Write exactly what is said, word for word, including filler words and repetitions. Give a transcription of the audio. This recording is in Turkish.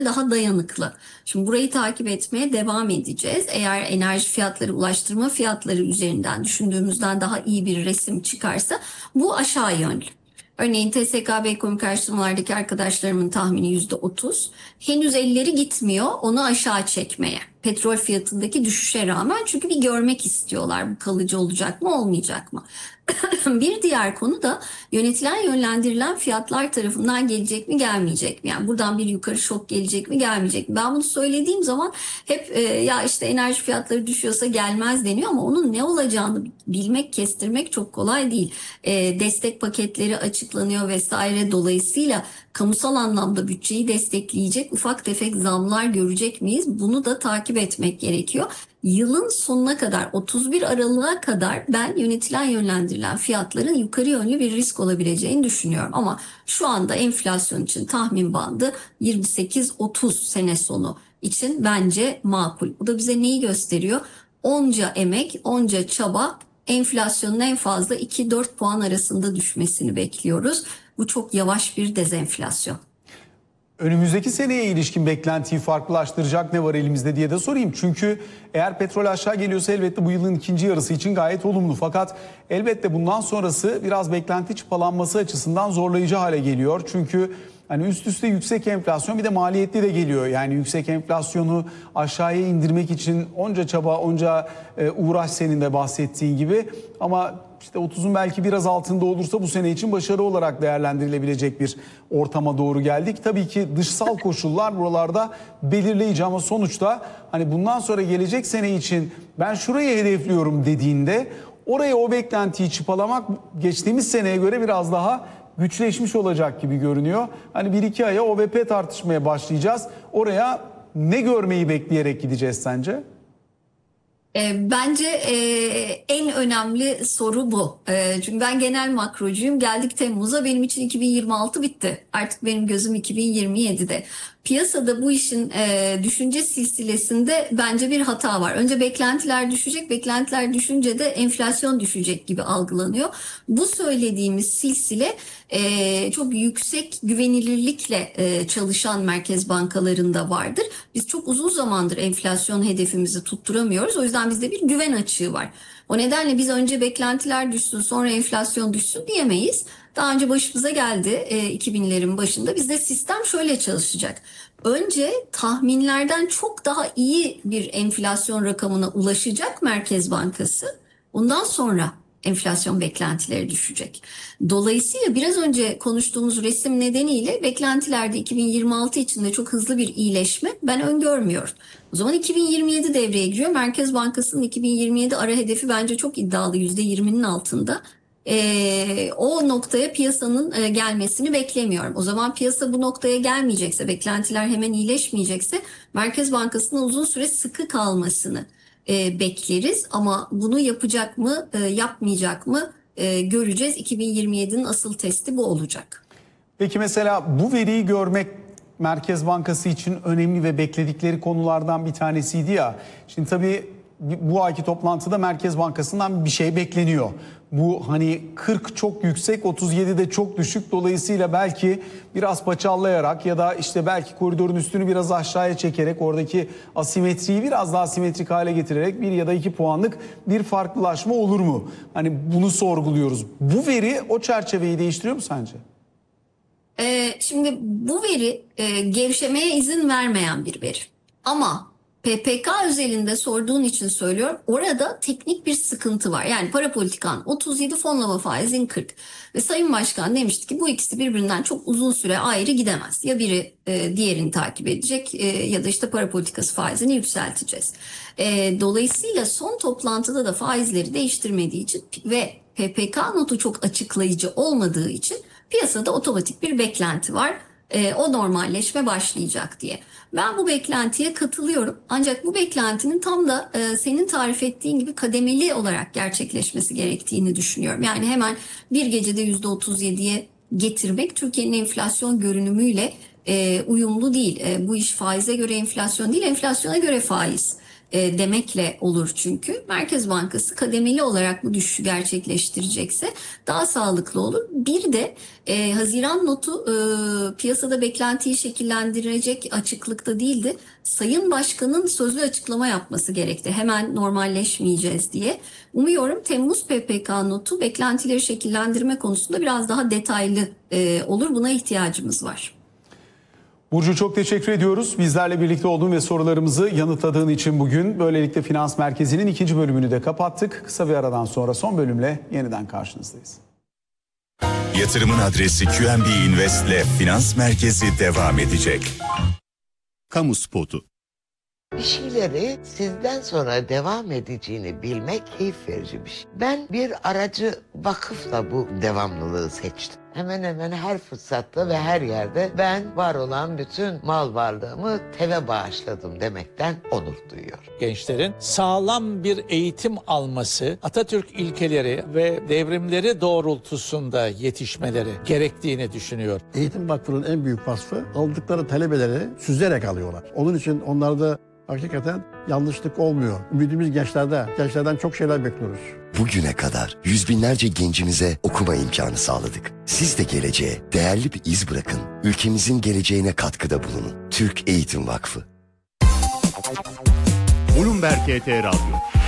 daha dayanıklı. Şimdi burayı takip etmeye devam edeceğiz. Eğer enerji fiyatları, ulaştırma fiyatları üzerinden düşündüğümüzden daha iyi bir resim çıkarsa bu aşağı yönlü. Örneğin T S K B ekonomik araştırmalardaki arkadaşlarımın tahmini yüzde otuz. Henüz elleri gitmiyor onu aşağı çekmeye. Petrol fiyatındaki düşüşe rağmen, çünkü bir görmek istiyorlar bu kalıcı olacak mı olmayacak mı? Bir diğer konu da yönetilen yönlendirilen fiyatlar tarafından gelecek mi gelmeyecek mi? Yani buradan bir yukarı şok gelecek mi gelmeyecek mi? Ben bunu söylediğim zaman hep e, ya işte enerji fiyatları düşüyorsa gelmez deniyor ama onun ne olacağını bilmek, kestirmek çok kolay değil. E, destek paketleri açıklanıyor vesaire, dolayısıyla kamusal anlamda bütçeyi destekleyecek ufak tefek zamlar görecek miyiz? Bunu da takip etmek gerekiyor. Yılın sonuna kadar, otuz bir Aralık'a kadar ben yönetilen yönlendirilen fiyatların yukarı yönlü bir risk olabileceğini düşünüyorum. Ama şu anda enflasyon için tahmin bandı yirmi sekiz otuz sene sonu için bence makul. Bu da bize neyi gösteriyor? Onca emek, onca çaba, enflasyonun en fazla iki dört puan arasında düşmesini bekliyoruz. Bu çok yavaş bir dezenflasyon. Önümüzdeki seneye ilişkin beklentiyi farklılaştıracak ne var elimizde diye de sorayım. Çünkü eğer petrol aşağı geliyorsa elbette bu yılın ikinci yarısı için gayet olumlu. Fakat elbette bundan sonrası biraz beklenti çıpalanması açısından zorlayıcı hale geliyor. Çünkü hani üst üste yüksek enflasyon, bir de maliyetli de geliyor. Yani yüksek enflasyonu aşağıya indirmek için onca çaba, onca uğraş senin de bahsettiğin gibi. Ama işte otuzun belki biraz altında olursa bu sene için başarı olarak değerlendirilebilecek bir ortama doğru geldik. Tabii ki dışsal koşullar buralarda belirleyici ama sonuçta hani bundan sonra gelecek sene için ben şurayı hedefliyorum dediğinde oraya o beklentiyi çıpalamak geçtiğimiz seneye göre biraz daha güçleşmiş olacak gibi görünüyor. Hani bir iki aya O V P tartışmaya başlayacağız. Oraya ne görmeyi bekleyerek gideceğiz sence? E, Bence e, en önemli soru bu. E, çünkü ben genel makrocuyum. Geldik Temmuz'a, benim için iki bin yirmi altı bitti. Artık benim gözüm iki bin yirmi yedide. Piyasada bu işin e, düşünce silsilesinde bence bir hata var. Önce beklentiler düşecek, beklentiler düşünce de enflasyon düşecek gibi algılanıyor. Bu söylediğimiz silsile e, çok yüksek güvenilirlikle e, çalışan merkez bankalarında vardır. Biz çok uzun zamandır enflasyon hedefimizi tutturamıyoruz. O yüzden bizde bir güven açığı var. O nedenle biz önce beklentiler düşsün sonra enflasyon düşsün diyemeyiz. Daha önce başımıza geldi e, iki binlerin başında. Bizde sistem şöyle çalışacak. Önce tahminlerden çok daha iyi bir enflasyon rakamına ulaşacak Merkez Bankası. Ondan sonra enflasyon beklentileri düşecek. Dolayısıyla biraz önce konuştuğumuz resim nedeniyle beklentilerde iki bin yirmi altı içinde çok hızlı bir iyileşme ben öngörmüyorum. O zaman iki bin yirmi yedi devreye giriyor. Merkez Bankası'nın iki bin yirmi yedi ara hedefi bence çok iddialı, yüzde yirminin altında. Ee, o noktaya piyasanın e, gelmesini beklemiyorum. O zaman piyasa bu noktaya gelmeyecekse, beklentiler hemen iyileşmeyecekse Merkez Bankası'nın uzun süre sıkı kalmasını e, bekleriz. Ama bunu yapacak mı, e, yapmayacak mı e, göreceğiz. iki bin yirmi yedinin asıl testi bu olacak. Peki mesela bu veriyi görmek Merkez Bankası için önemli ve bekledikleri konulardan bir tanesiydi ya. Şimdi tabii bu ayki toplantıda Merkez Bankası'ndan bir şey bekleniyor. Bu hani kırk çok yüksek, otuz yedi de çok düşük. Dolayısıyla belki biraz paçallayarak ya da işte belki koridorun üstünü biraz aşağıya çekerek oradaki asimetriyi biraz daha simetrik hale getirerek bir ya da iki puanlık bir farklılaşma olur mu? Hani bunu sorguluyoruz. Bu veri o çerçeveyi değiştiriyor mu sence? Ee, şimdi bu veri e, gevşemeye izin vermeyen bir veri. Ama P P K özelinde sorduğun için söylüyorum. Orada teknik bir sıkıntı var. Yani para politikan otuz yedi, fonlama faizin kırk. Ve Sayın Başkan demişti ki bu ikisi birbirinden çok uzun süre ayrı gidemez. Ya biri e, diğerini takip edecek e, ya da işte para politikası faizini yükselteceğiz. E, dolayısıyla son toplantıda da faizleri değiştirmediği için ve P P K notu çok açıklayıcı olmadığı için piyasada otomatik bir beklenti var. E, o normalleşme başlayacak diye. Ben bu beklentiye katılıyorum. Ancak bu beklentinin tam da e, senin tarif ettiğin gibi kademeli olarak gerçekleşmesi gerektiğini düşünüyorum. Yani hemen bir gecede yüzde otuz yediye getirmek Türkiye'nin enflasyon görünümüyle e, uyumlu değil. E, bu iş faize göre enflasyon değil, enflasyona göre faiz e, demekle olur çünkü. Merkez Bankası kademeli olarak bu düşüşü gerçekleştirecekse daha sağlıklı olur. Bir de e, Haziran notu e, piyasada beklentiyi şekillendirecek açıklıkta değildi. Sayın Başkan'ın sözlü açıklama yapması gerekti. Hemen normalleşmeyeceğiz diye. Umuyorum Temmuz P P K notu beklentileri şekillendirme konusunda biraz daha detaylı e, olur. Buna ihtiyacımız var. Burcu, çok teşekkür ediyoruz. Bizlerle birlikte olduğun ve sorularımızı yanıtladığın için bugün. Böylelikle Finans Merkezi'nin ikinci bölümünü de kapattık. Kısa bir aradan sonra son bölümle yeniden karşınızdayız. Yatırımın adresi Q N B Invest'le Finans Merkezi devam edecek. Kamu spotu. Bir şeyleri sizden sonra devam edeceğini bilmek keyif verici bir şey. Ben bir aracı vakıfla bu devamlılığı seçtim. Hemen hemen her fırsatta ve her yerde ben var olan bütün mal varlığımı TEV'e bağışladım demekten onur duyuyorum. Gençlerin sağlam bir eğitim alması, Atatürk ilkeleri ve devrimleri doğrultusunda yetişmeleri gerektiğini düşünüyor. Eğitim Vakfı'nın en büyük vasfı aldıkları talebeleri süzerek alıyorlar. Onun için onlarda hakikaten yanlışlık olmuyor. Ümidimiz gençlerde. Gençlerden çok şeyler bekliyoruz. Bugüne kadar yüz binlerce gencimize okuma imkanı sağladık. Siz de geleceğe değerli bir iz bırakın. Ülkemizin geleceğine katkıda bulunun. Türk Eğitim Vakfı. Bloomberg T T Radyo.